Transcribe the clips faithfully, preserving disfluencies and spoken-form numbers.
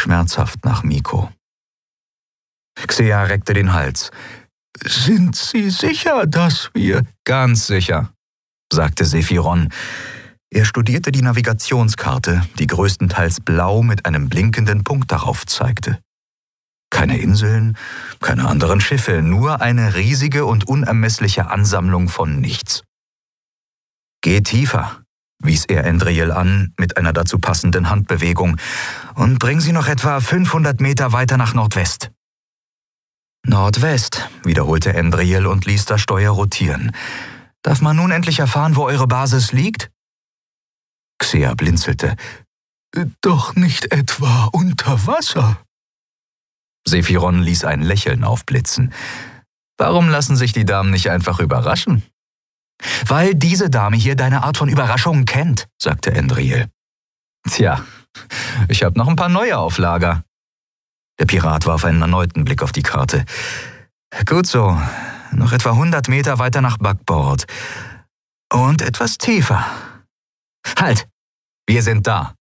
schmerzhaft nach Miko. Xea reckte den Hals. »Sind Sie sicher, dass wir...« »Ganz sicher«, sagte Sephiron. Er studierte die Navigationskarte, die größtenteils blau mit einem blinkenden Punkt darauf zeigte. Keine Inseln, keine anderen Schiffe, nur eine riesige und unermessliche Ansammlung von nichts. »Geh tiefer«, wies er Endriel an mit einer dazu passenden Handbewegung, »und bring sie noch etwa fünfhundert Meter weiter nach Nordwest.« »Nordwest«, wiederholte Endriel und ließ das Steuer rotieren. »Darf man nun endlich erfahren, wo eure Basis liegt?« Xea blinzelte. »Doch nicht etwa unter Wasser?« Sephiron ließ ein Lächeln aufblitzen. »Warum lassen sich die Damen nicht einfach überraschen?« »Weil diese Dame hier deine Art von Überraschungen kennt«, sagte Endriel. »Tja, ich habe noch ein paar neue auf Lager.« Der Pirat warf einen erneuten Blick auf die Karte. »Gut so, noch etwa hundert Meter weiter nach Backbord. Und etwas tiefer. Halt, wir sind da.«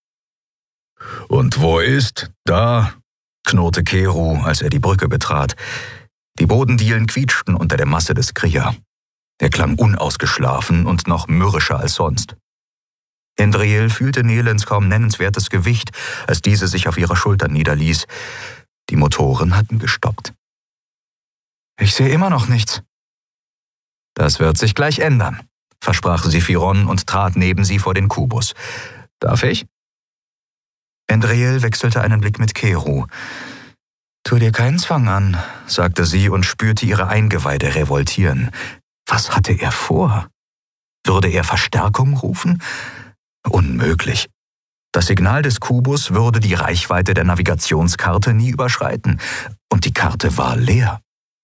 »Und wo ist da?«, knurrte Keru, als er die Brücke betrat. Die Bodendielen quietschten unter der Masse des Kria. Er klang unausgeschlafen und noch mürrischer als sonst. Endriel fühlte Nelens kaum nennenswertes Gewicht, als diese sich auf ihrer Schulter niederließ. Die Motoren hatten gestoppt. »Ich sehe immer noch nichts.« »Das wird sich gleich ändern«, versprach Sephiron und trat neben sie vor den Kubus. »Darf ich?« Endriel wechselte einen Blick mit Keru. »Tu dir keinen Zwang an«, sagte sie und spürte ihre Eingeweide revoltieren. Was hatte er vor? Würde er Verstärkung rufen? Unmöglich. Das Signal des Kubus würde die Reichweite der Navigationskarte nie überschreiten, und die Karte war leer.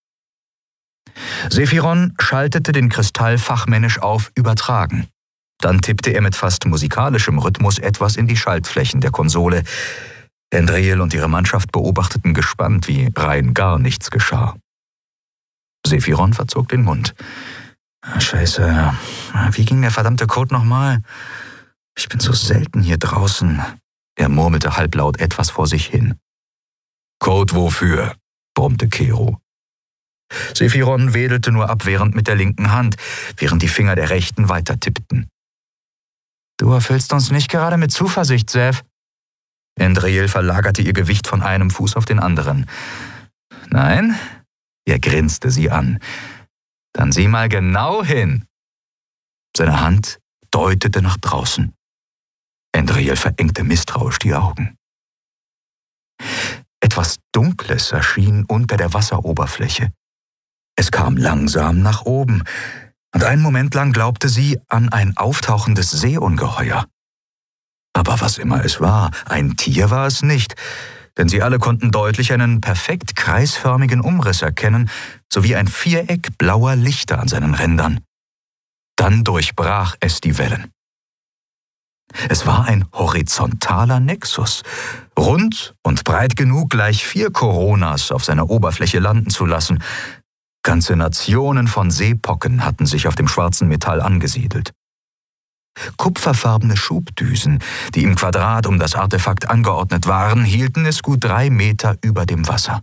Sephiron schaltete den Kristall fachmännisch auf »Übertragen«. Dann tippte er mit fast musikalischem Rhythmus etwas in die Schaltflächen der Konsole. Endriel und ihre Mannschaft beobachteten gespannt, wie rein gar nichts geschah. Sephiron verzog den Mund. »Scheiße, wie ging der verdammte Code nochmal? Ich bin so selten hier draußen.« Er murmelte halblaut etwas vor sich hin. »Code wofür?«, brummte Keru. Sephiron wedelte nur abwehrend mit der linken Hand, während die Finger der rechten weiter tippten. »Du erfüllst uns nicht gerade mit Zuversicht, Sev.« Endriel verlagerte ihr Gewicht von einem Fuß auf den anderen. »Nein?« Er grinste sie an. »Dann sieh mal genau hin.« Seine Hand deutete nach draußen. Endriel verengte misstrauisch die Augen. Etwas Dunkles erschien unter der Wasseroberfläche. Es kam langsam nach oben, und einen Moment lang glaubte sie an ein auftauchendes Seeungeheuer. Aber was immer es war, ein Tier war es nicht, denn sie alle konnten deutlich einen perfekt kreisförmigen Umriss erkennen, sowie ein Viereck blauer Lichter an seinen Rändern. Dann durchbrach es die Wellen. Es war ein horizontaler Nexus, rund und breit genug, gleich vier Coronas auf seiner Oberfläche landen zu lassen. Ganze Nationen von Seepocken hatten sich auf dem schwarzen Metall angesiedelt. Kupferfarbene Schubdüsen, die im Quadrat um das Artefakt angeordnet waren, hielten es gut drei Meter über dem Wasser.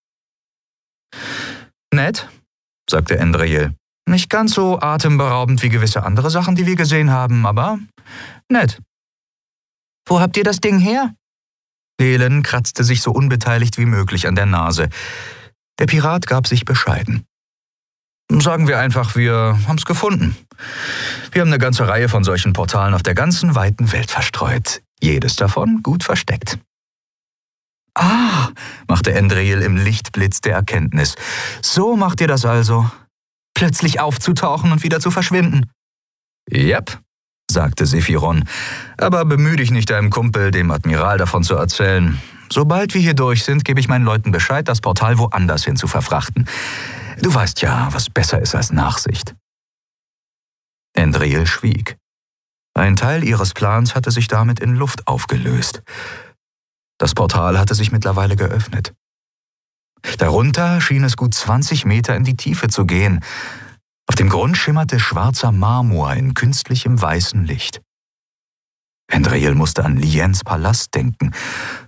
»Nett«, sagte Endriel. »Nicht ganz so atemberaubend wie gewisse andere Sachen, die wir gesehen haben, aber nett.« »Wo habt ihr das Ding her?« Helen kratzte sich so unbeteiligt wie möglich an der Nase. Der Pirat gab sich bescheiden. »Sagen wir einfach, wir haben's gefunden. Wir haben eine ganze Reihe von solchen Portalen auf der ganzen weiten Welt verstreut. Jedes davon gut versteckt.« »Ah«, machte Endriel im Lichtblitz der Erkenntnis. »So macht ihr das also. Plötzlich aufzutauchen und wieder zu verschwinden.« »Jep«, sagte Sephiron, »aber bemühe dich nicht, deinem Kumpel, dem Admiral, davon zu erzählen. Sobald wir hier durch sind, gebe ich meinen Leuten Bescheid, das Portal woanders hin zu verfrachten. Du weißt ja, was besser ist als Nachsicht.« Endriel schwieg. Ein Teil ihres Plans hatte sich damit in Luft aufgelöst. Das Portal hatte sich mittlerweile geöffnet. Darunter schien es gut zwanzig Meter in die Tiefe zu gehen. Auf dem Grund schimmerte schwarzer Marmor in künstlichem weißem Licht. Endriel musste an Liens Palast denken